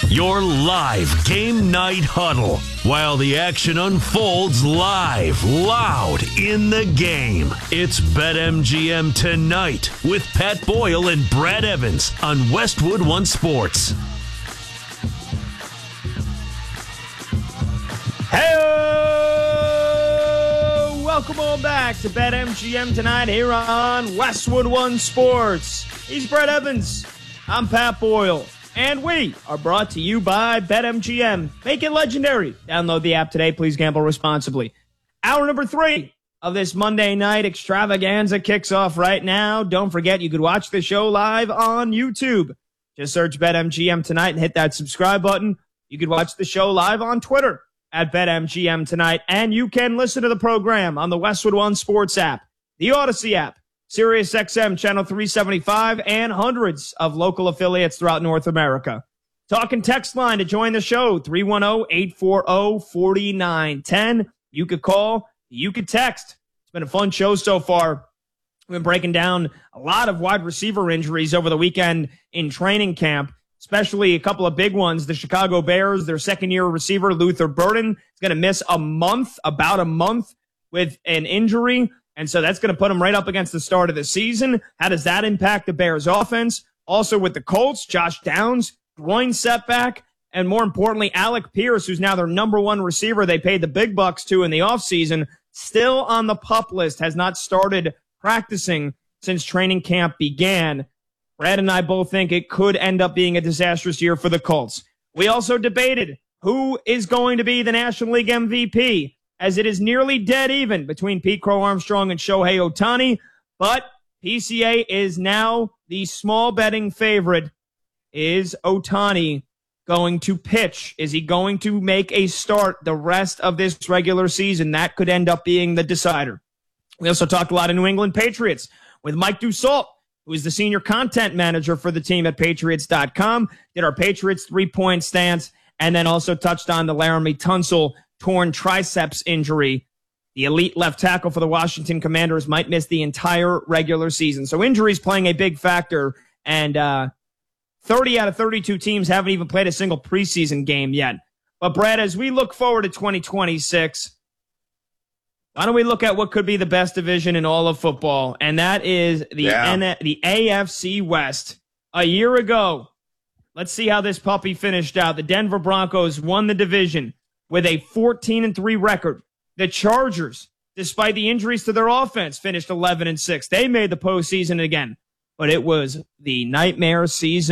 Your live game night huddle while the action unfolds live, loud in the game. It's BetMGM Tonight with Pat Boyle and Brad Evans on Westwood One Sports. Hey, welcome on back to BetMGM Tonight here on Westwood One Sports. He's Brad Evans. I'm Pat Boyle. And we are brought to you by BetMGM. Make it legendary. Download the app today. Please gamble responsibly. Hour number 3 of this Monday night extravaganza kicks off right now. Don't forget, you could watch the show live on YouTube. Just search BetMGM Tonight and hit that subscribe button. You could watch the show live on Twitter at BetMGM Tonight. And you can listen to the program on the Westwood One Sports app, the Odyssey app, SiriusXM Channel 375, and hundreds of local affiliates throughout North America. Talk and text line to join the show, 310-840-4910. You could call, you could text. It's been a fun show so far. We've been breaking down a lot of wide receiver injuries over the weekend in training camp, especially a couple of big ones. The Chicago Bears, their second-year receiver, Luther Burden, is going to miss about a month with an injury. And so that's going to put him right up against the start of the season. How does that impact the Bears offense? Also with the Colts, Josh Downs, groin setback, and more importantly, Alec Pierce, who's now their number one receiver they paid the big bucks to in the offseason, still on the PUP list, has not started practicing since training camp began. Brad and I both think it could end up being a disastrous year for the Colts. We also debated who is going to be the National League MVP, as it is nearly dead even between Pete Crow Armstrong and Shohei Ohtani. But PCA is now the small betting favorite. Is Ohtani going to pitch? Is he going to make a start the rest of this regular season? That could end up being the decider. We also talked a lot of New England Patriots with Mike Dussault, who is the senior content manager for the team at Patriots.com. Did our Patriots three-point stance, and then also touched on the Laramie Tunsil torn triceps injury. The elite left tackle for the Washington Commanders might miss the entire regular season. So injuries playing a big factor, and 30 out of 32 teams haven't even played a single preseason game yet. But Brad, as we look forward to 2026, why don't we look at what could be the best division in all of football, and that is the AFC West. A year ago, let's see how this puppy finished out. The Denver Broncos won the division with a 14-3 record. The Chargers, despite the injuries to their offense, finished 11-6. They made the postseason again, but it was the nightmare season